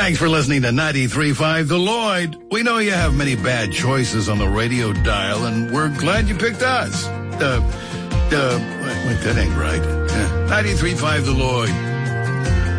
Thanks for listening to 93.5 The Lloyd. We know you have many bad choices on the radio dial, and we're glad you picked us. Wait, that ain't right. 93.5 The Lloyd.